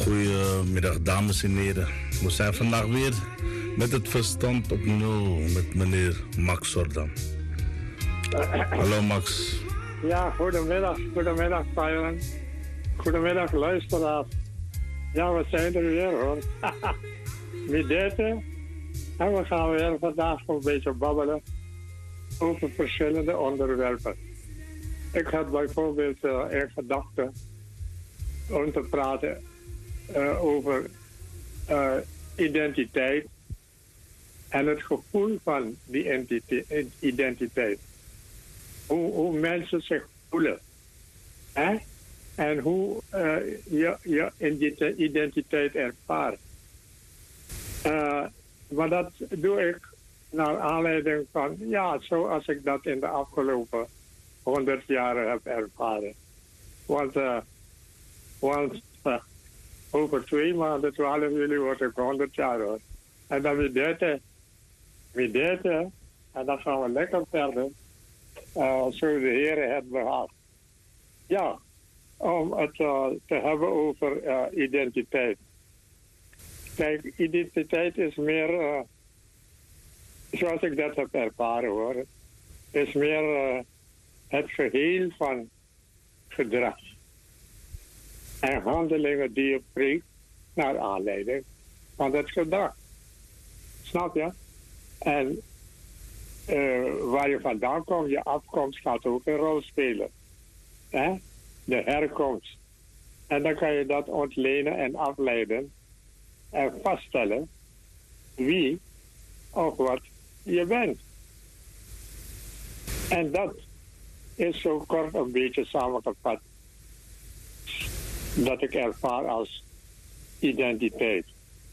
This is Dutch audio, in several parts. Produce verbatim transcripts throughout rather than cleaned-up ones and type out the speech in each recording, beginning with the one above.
Goedemiddag, dames en heren. We zijn vandaag weer met het verstand op nul met meneer Max Sordan. Hallo Max. Ja, goedemiddag. Goedemiddag, Tyron. Goedemiddag, luisteraars. Ja, we zijn er weer hoor. Met dit. En we gaan weer vandaag een beetje babbelen over verschillende onderwerpen. Ik had bijvoorbeeld uh, in gedachten om te praten uh, over uh, identiteit en het gevoel van die identiteit. Hoe, hoe mensen zich voelen. Hè? En hoe uh, je je identiteit ervaart. Uh, maar dat doe ik naar aanleiding van, ja, zoals ik dat in de afgelopen honderd jaren heb ervaren. Want, uh, want uh, over twee maanden, twaalf juli, word ik honderd jaar hoor. En dan met dit, met dit, en dan gaan we lekker verder. Uh, zo de Heer het behaagt. Ja, om het uh, te hebben over uh, identiteit. Kijk, identiteit is meer, uh, zoals ik dat heb ervaren hoor, is meer uh, het geheel van gedrag en handelingen die je preekt naar aanleiding van het gedrag. Snap je? En uh, waar je vandaan komt, je afkomst gaat ook een rol spelen. Hè? De herkomst. En dan kan je dat ontlenen en afleiden en vaststellen wie of wat je bent. En dat is zo kort een beetje samengevat dat ik ervaar als identiteit.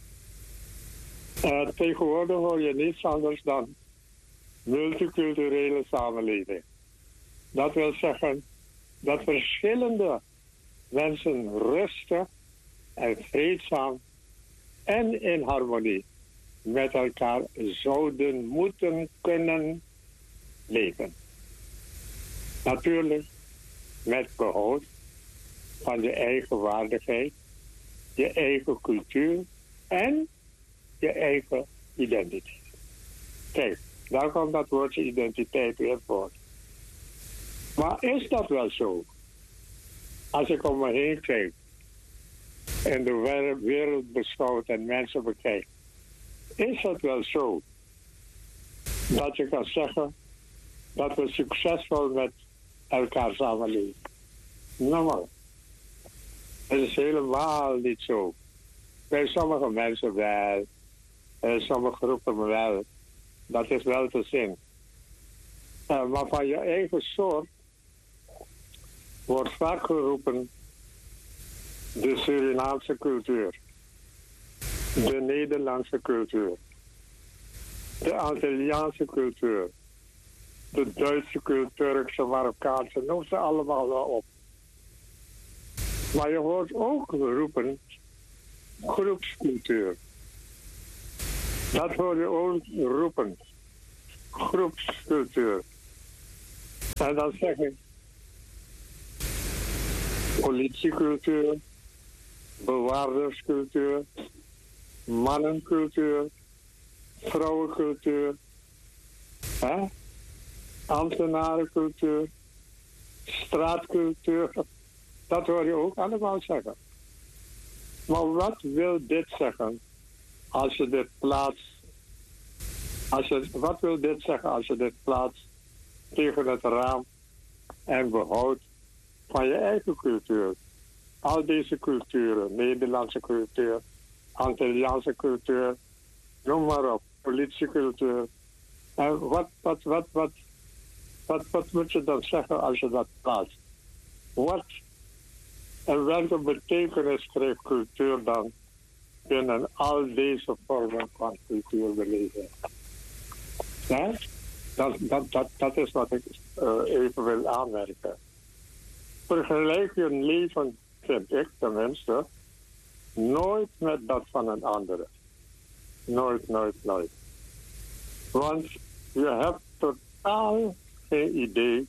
Uh, tegenwoordig hoor je niets anders dan multiculturele samenleving. Dat wil zeggen dat verschillende mensen rustig en vreedzaam en in harmonie met elkaar zouden moeten kunnen leven. Natuurlijk met behoud van je eigen waardigheid, je eigen cultuur en je eigen identiteit. Kijk, daar komt dat woordje identiteit weer voor. Maar is dat wel zo? Als ik om me heen kijk en de wereld beschouwt en mensen bekijkt, is het wel zo dat je kan zeggen dat we succesvol met elkaar samenleven? Nou maar, het is helemaal niet zo. Bij sommige mensen wel, bij sommige groepen wel. Dat is wel te zien. Uh, maar van je eigen soort wordt vaak geroepen de Surinaamse cultuur, de Nederlandse cultuur, de Antilliaanse cultuur, de Duitse cultuur, Turkse, Marokkaanse, noem ze allemaal wel op. Maar je hoort ook roepen groepscultuur. Dat hoor je ook roepen. Groepscultuur. En dan zeg ik politiecultuur, bewaarderscultuur, mannencultuur, vrouwencultuur, hè? Ambtenarencultuur, straatcultuur. Dat hoor je ook allemaal zeggen. Maar wat wil dit zeggen als je dit plaatst? Als je, wat wil dit zeggen als je dit plaatst tegen het raam en behoudt van je eigen cultuur? Al deze culturen, Nederlandse cultuur, Antilliaanse cultuur, noem maar op, politiecultuur. En wat, wat, wat, wat, wat, wat moet je dan zeggen als je dat plaatst? Wat en welke betekenis krijgt cultuur dan binnen al deze vormen van cultuurbeleving? Ja? Dat, dat, dat, dat is wat ik uh, even wil aanmerken. Vergelijk je leven, vind ik tenminste, nooit met dat van een andere. Nooit, nooit, nooit. Want je hebt totaal geen idee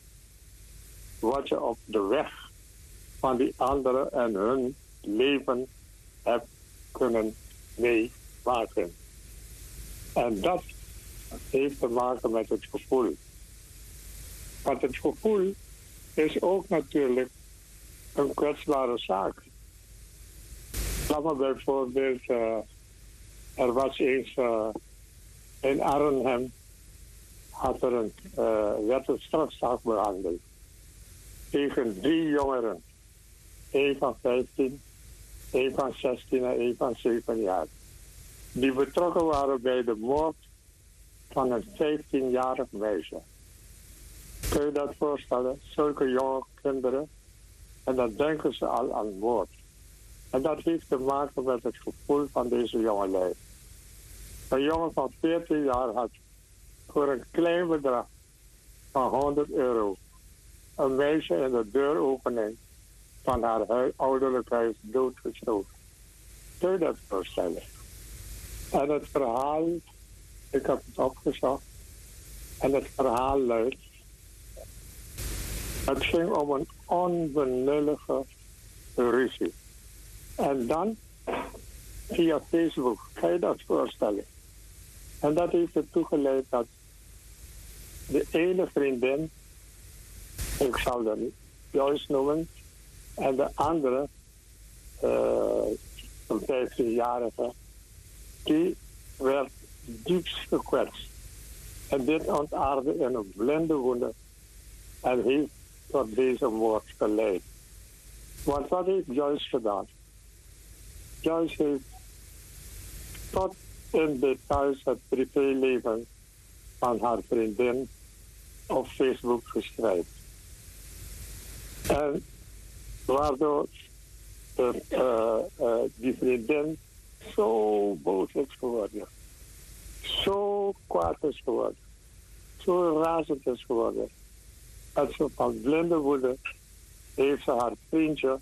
wat je op de weg van die anderen en hun leven heb kunnen meemaken. En dat heeft te maken met het gevoel. Want het gevoel is ook natuurlijk een kwetsbare zaak. Laat me bijvoorbeeld, uh, er was eens uh, in Arnhem, had er een, uh, werd een strafzaak behandeld tegen drie jongeren. Eén van vijftien, één van zestien en één van zeven jaar. Die betrokken waren bij de moord van een vijftienjarig meisje. Kun je dat voorstellen? Zulke jonge kinderen. En dan denken ze al aan moord. En dat heeft te maken met het gevoel van deze jongelui. Een jongen van veertien jaar had voor een klein bedrag van honderd euro een meisje in de deuropening van haar hu- ouderlijk huis doodgestoken. Kun je dat voorstellen? En het verhaal, ik heb het opgezocht, en het verhaal luidt: het ging om een onbenullige ruzie. En dan via Facebook, kan je dat voorstellen? En dat heeft ertoe geleid dat de ene vriendin, ik zal dat niet Joyce noemen, en de andere, uh, een vijftienjarige, die werd diepst gekwetst. En dit ontaarde in een blinde woede en heeft tot deze moord geleid. Want wat heeft Joyce gedaan? Joyce heeft tot in details het privéleven van haar vriendin op Facebook verspreid. En waardoor de, uh, uh, die vriendin zo boos is geworden. Zo kwaad is geworden. Zo razend is geworden. Dat ze van blinde woede heeft ze haar vriendje,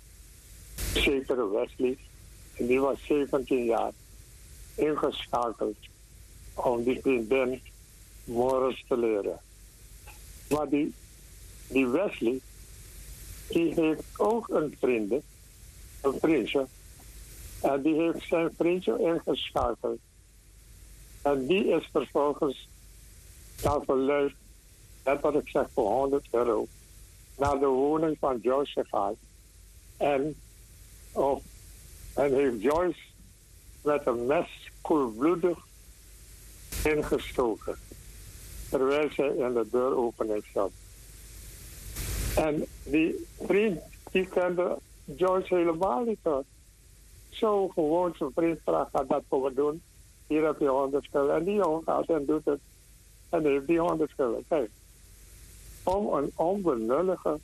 zekere Wesley, en die was zeventien jaar, ingeschakeld om die vriendin morgens te leren. Maar die, die Wesley, die heeft ook een vriendin, een vriendje, en die heeft zijn vriendje ingeschakeld. En die is vervolgens naar verluid, net wat ik zeg, voor honderd euro, naar de woning van Joyce gegaan. En, of, en heeft Joyce met een mes koelbloedig ingestoken, terwijl zij in de deuropening zat. En die vriend, die kende Joyce helemaal niet hoor. Zo gewoon zijn vriend vraagt, gaat dat voor me doen? Hier heb je honderd schulden. En die jongen gaat en doet het. En heeft die honderd schulden. Kijk, om een onbenullige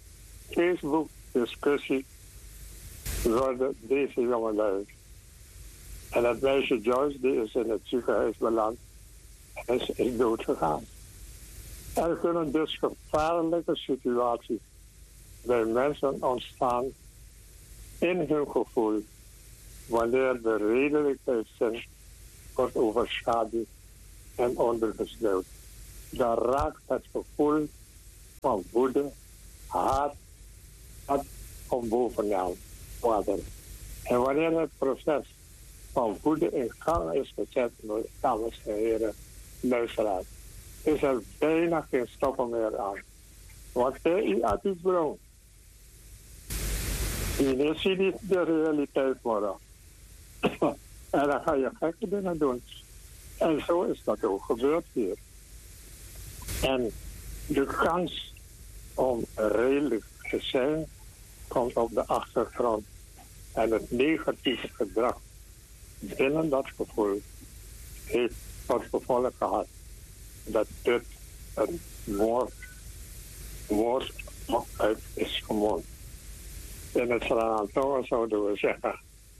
Facebook-discussie worden deze jongelui. En dat meisje Joyce, die is in het ziekenhuis beland en is, is doodgegaan. Er kunnen dus gevaarlijke situaties bij mensen ontstaan in hun gevoel, wanneer de redelijkheidszin wordt overschaduwd en ondergesneeuwd. Dan raakt het gevoel van woede, haat, dat om bovenaan water. En wanneer het proces van woede in gang is gezet, dames en heren, luisteraars, is er bijna geen stoppen meer aan. Want hij is uit die bron. Je ziet niet de realiteit worden. En dan ga je gekke dingen doen. En zo is dat ook gebeurd hier. En de kans om redelijk te zijn komt op de achtergrond. En het negatieve gedrag binnen dat gevoel heeft tot gevolg gehad dat dit een woord, woord uit is gemond. In het Sranantongen zouden we zeggen: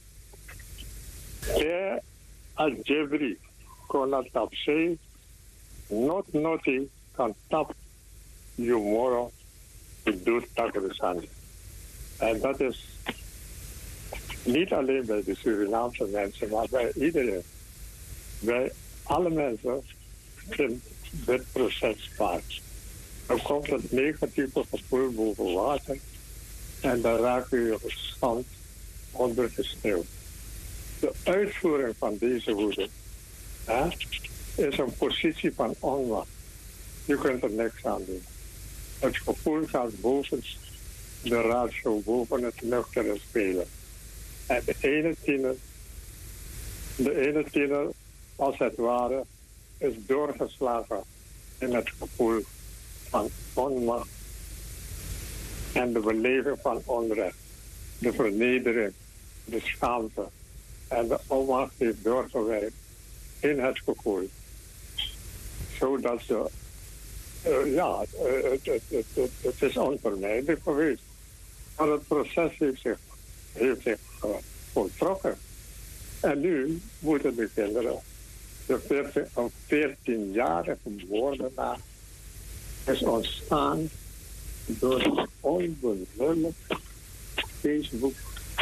Te algebri kon het op zee, not noti kan tap jumoro, het doet takkerisan. En dat is niet alleen bij de Surinaamse mensen, maar bij iedereen. Bij alle mensen vindt dit proces plaats. Dan komt het negatieve gevoel boven water en dan raak je je verstand ondergesteld. De uitvoering van deze woede hè, is een positie van onmacht. Je kunt er niks aan doen. Het gevoel gaat boven de ratio, boven het nuchtere spelen. En de ene tiener, de ene tiener, als het ware, is doorgeslagen in het gevoel van onmacht en de beleving van onrecht, de vernedering, de schaamte en de onmacht heeft doorgewerkt in het gevoel. Zodat ze, uh, ja, uh, het, het, het, het, het is onvermijdelijk geweest. Maar het proces heeft zich, heeft zich uh, voltrokken. En nu moeten de kinderen, de veertien, een veertienjarige moordenaar is ontstaan door een onbenullig Facebook.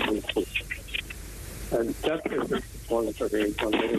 En dat is het gevolg van de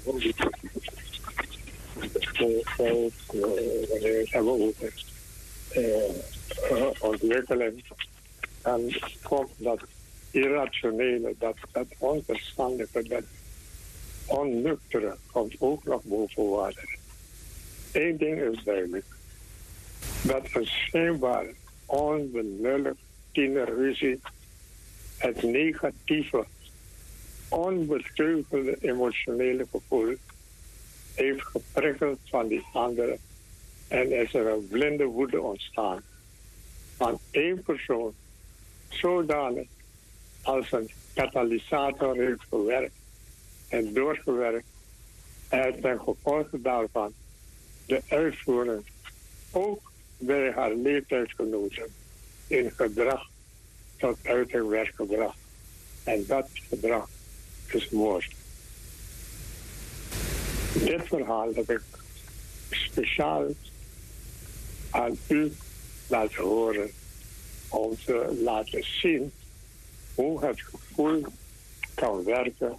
wanneer we het hebben over uh, ontwikkeling. En komt dat irrationele, dat, dat onverstandige, dat onnuchtere komt ook nog boven water. Eén ding is duidelijk. Dat een schijnbaar onbenullig tienerruzie het negatieve, onbeteugelde emotionele gevoel heeft geprikkeld van die anderen en is er een blinde woede ontstaan van één persoon zodanig als een katalysator heeft gewerkt en doorgewerkt en ten gevolge daarvan de uitvoering ook bij haar leeftijdsgenoten in gedrag tot uiting werd gebracht. En dat gedrag is moord. Dit verhaal heb ik speciaal aan u laten horen om te laten zien hoe het gevoel kan werken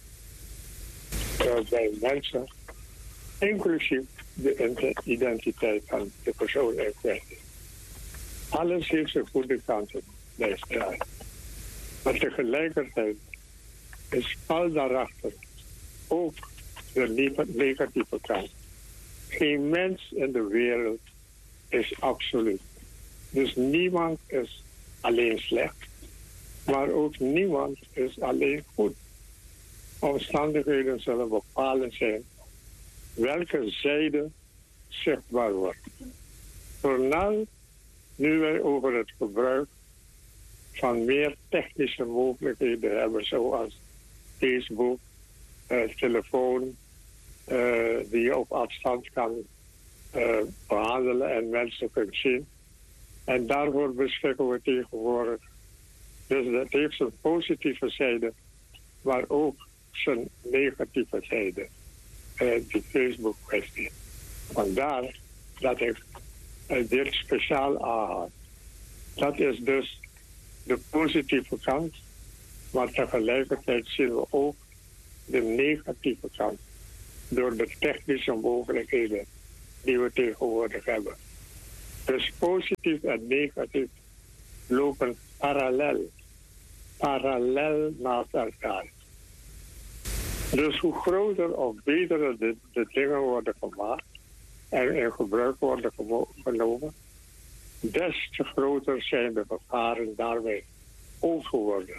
bij mensen, inclusief de identiteit van de persoon in kwestie. Alles heeft zijn goede kanten bij strijd. Maar tegelijkertijd is al daarachter ook de negatieve kant. Geen mens in de wereld is absoluut. Dus niemand is alleen slecht, maar ook niemand is alleen goed. Omstandigheden zullen bepalend zijn welke zijde zichtbaar wordt. Vooral nu wij over het gebruik van meer technische mogelijkheden hebben, zoals Facebook, uh, telefoon, uh, die je op afstand kan uh, behandelen en mensen kunt zien. En daarvoor beschikken we tegenwoordig. Dus dat heeft zijn positieve zijde, maar ook zijn negatieve zijde. Uh, die Facebook-kwestie. Vandaar dat ik uh, dit speciaal aanhaal. Dat is dus de positieve kant, maar tegelijkertijd zien we ook de negatieve kant door de technische mogelijkheden die we tegenwoordig hebben. Dus positief en negatief lopen parallel, parallel naast elkaar. Dus hoe groter of beter de, de dingen worden gemaakt en in gebruik worden genomen, des te groter zijn de gevaren daarmee ook geworden.